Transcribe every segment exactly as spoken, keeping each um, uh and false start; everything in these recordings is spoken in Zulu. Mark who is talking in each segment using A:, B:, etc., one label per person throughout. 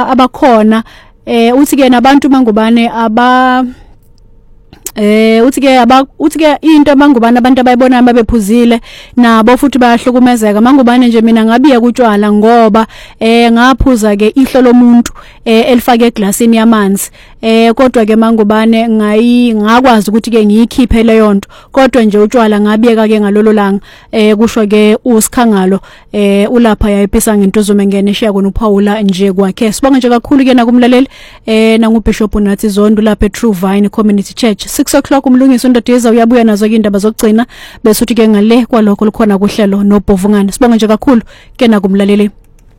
A: abakhona eh uthi ke nabantu mangubane aba Eh uthi ke aba uthi ke into mangubane abantu abayibona babephuzile nabo futhi bayahlukumezeka mangubane nje mina ngabiya kutshwala ngoba eh ngaphuza ke ihlo lomuntu eh elifake eglassini yamanzi eh kodwa ke mangubane ngayi ngakwazi ukuthi ke ngiyikhiphe leyo nto kodwa nje utshwala ngabiyeka ke ngalolo langa eh kusho ke usikhangalo eh ulapha yayipisa ngentuzo mengene eshiya kona uPaula nje kwakhe sibonga nje kakhulu ke nakumlaleli eh nanguBishop Nathi Zondo lapha eTrue Vine Community Church six o'clock umlungisi uNdodeza uyabuya nazo ke indaba zokucina bese uthi ke ngale kwalokho likhona kuhlelo noBhovungane sibonga nje kakhulu ke nakumlaleli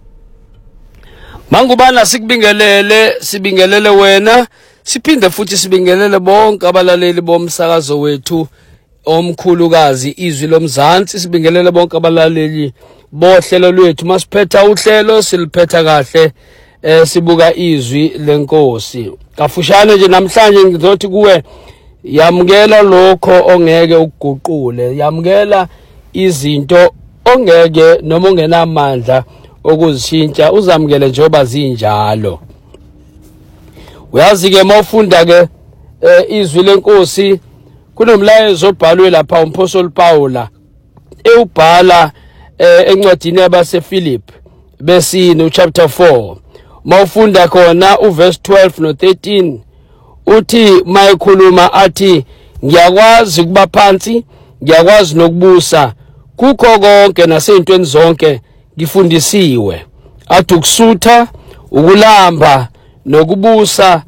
B: Mangubana sikubingelele sibingelele wena siphinde futhi sibingelele bonke abalaleli bomsakazo wethu omkhulukazi izwi lomzansi sibingelele bonke abalaleli bohlelo lwethu masiphetha uhlelo siliphetha kahle eh sibuka izwi lenkosi kafushane nje namhlanje ngizothi kuwe yamukela lokho ongeke ukuguqule yamukela izinto ongeke noma ungenamandla okuzishintsha uzamukele njengoba zinjalo uyazi ke mawufunda ke izwi lenkosi kunomlayezo obhalwe lapha uMphostoli Paula ewubhala encwadini yabaseFilip besine uchapter four mawufunda khona uverse twelve no thirteen uthi mayikhuluma athi ngiyakwazi kuba phansi ngiyakwazi nokubusa kukho konke nasezintweni zonke ngifundisiwe athi ukusutha ukulamba nokubusa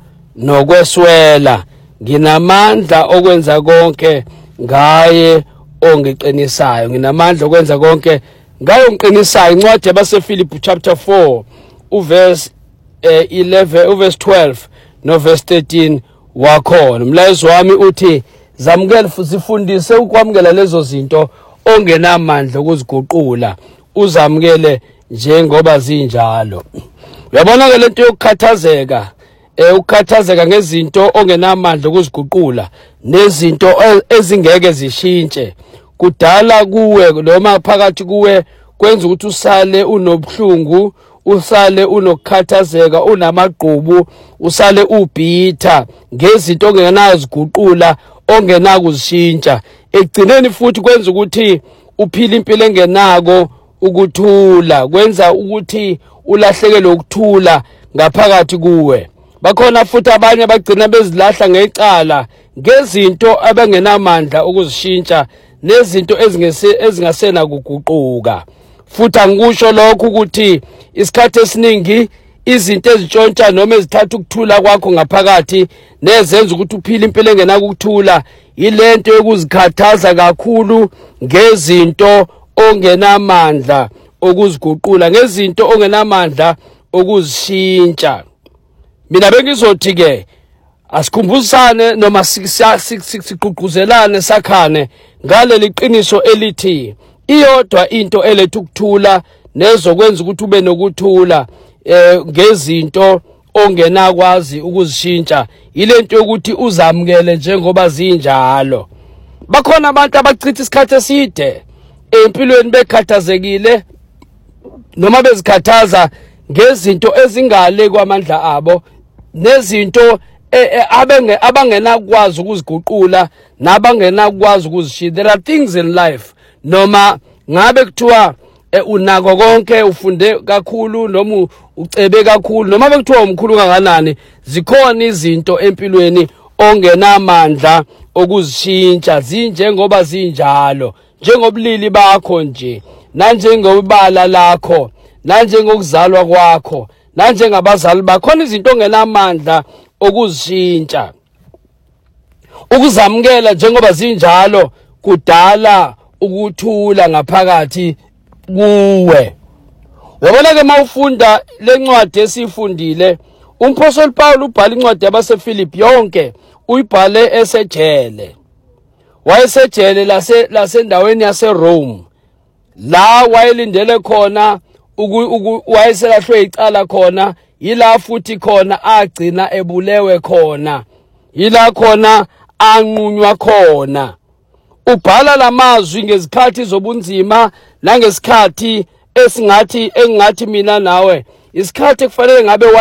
B: nokweswela nginamandla okwenza konke ngaye ongiqinisayo nginamandla okwenza konke ngaye ongiqinisayo incwadi yabaseFilip chapter four uverse eleven uverse twelve no verse thirteen wakhona umlayezo wami uthi zamukela sifundise ukwamukela lezo zinto ongenamandla okuziguqula uzamukele njengoba zinjalo uyabona ke lento yokukhathazeka eh ukukhathazeka ngezinto ongenamandla okuziguqula nezinto ezingeke zishintshe kudala kuwe noma phakathi kuwe kwenza ukuthi usale unobuhlungu usale unokukhathazeka unamagqubu usale ubhitha ngezinto ongenaziguqula ongenakuzishintsha egcineni futhi kwenza ukuthi uphile impilo engenako ukuthula kwenza ukuthi ulahlekelwe ukuthula ngaphakathi kuwe bakhona futhi abanye bagcina bezilahla ngecala ngezinto abangenamandla ukuzishintsha nezinto ezingese ezingasena kuguquka futhi angikusho lokho ukuthi isikhathi esiningi izinto ezitshontsha noma ezithatha ukuthula kwakho ngaphakathi nezenza ukuthi uphile impilo engenako ukuthula ilento yokuzikhathaza kakhulu ngezinto ongenamandla okuziguqula ngezinto ongenamandla okuzishintsha mina bengizothi ke asikhumbusane noma siqhuquzelane sakhane ngaleli qiniso elithi iyodwa into elethu ukuthula nezokwenza ukuthi ube nokuthula eh ngezinto ongenakwazi ukuzishintsha ilento yokuthi uzamukele njengoba zinjalo bakhona abantu abachitha isikhathi eside empilweni bekhathazekile noma bezikhathaza ngezinto ezingale kwamandla abo nezinto abenge abangenakwazi ukuziguqula nabangenakwazi ukuzishintsha there are things in life noma ngabe kuthiwa unako konke ufunde kakhulu noma ucebe kakhulu noma bekuthiwa umkhulu kanganani zikhona izinto empilweni ongenamandla okuzishintsha zinjengoba zinjalo njengobulili bakho nje nanjengobala lakho nanjengokuzalwa kwakho nanjengabazali bakho khona izinto ongenamandla okuzishintsha ukuzamukela njengoba zinjalo kudala ukuthula ngaphakathi kuwe uyabona ke mawufunda lencwadi esifundile uMphostoli Paul ubhala incwadi yabaseFilip yonke uyibhale esejele wayesejele lase lasendaweni yaseRome la wayelindele khona wayeselahlwe icala khona yila futhi khona agcina ebulewe khona yila khona anqunywa khona ubhala lamazwi ngezikhathi zobunzima nangesikhathi esingathi engathi mina nawe isikhathi kufanele ngabe